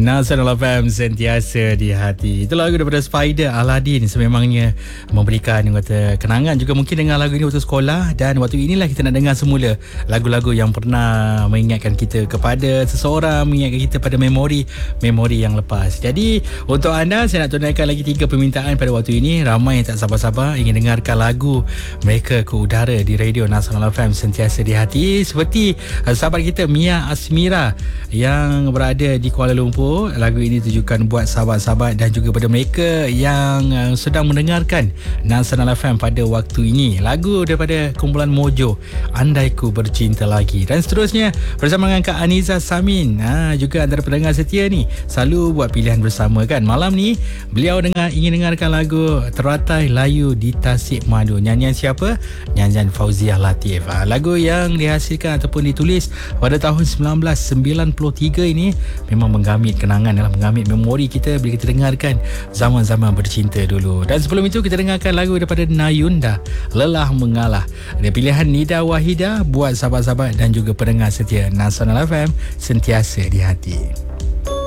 Nasional FM sentiasa di hati. Itu lagu daripada Spider Aladdin, sememangnya memberikan kata kenangan juga mungkin dengan lagu ini waktu sekolah. Dan waktu inilah kita nak dengar semula lagu-lagu yang pernah mengingatkan kita kepada seseorang, mengingatkan kita pada memori yang lepas. Jadi untuk anda, saya nak tunaikan lagi 3 permintaan pada waktu ini. Ramai yang tak sabar-sabar ingin dengarkan lagu mereka ke udara di Radio Nasional FM sentiasa di hati. Seperti sahabat kita Mia Asmira yang berada di Kuala Lumpur. Lagu ini ditujukan buat sahabat-sahabat dan juga pada mereka yang sedang mendengarkan Nasional FM pada waktu ini. Lagu daripada kumpulan Mojo, Andai Ku Bercinta Lagi. Dan seterusnya bersama dengan Kak Aniza Samin, juga antara pendengar setia ni, selalu buat pilihan bersama kan. Malam ni beliau ingin dengarkan lagu Teratai Layu di Tasik Madu. Nyanyian siapa? Nyanyian Fauziah Latif. Lagu yang dihasilkan ataupun ditulis pada tahun 1993 ini memang menggamit kenangan, menggamit memori kita bila kita dengarkan zaman-zaman bercinta dulu. Dan sebelum itu kita dengarkan lagu daripada Nayunda, Lelah Mengalah. Ada pilihan Nida Wahida buat sahabat-sahabat dan juga pendengar setia Nasional FM sentiasa di hati.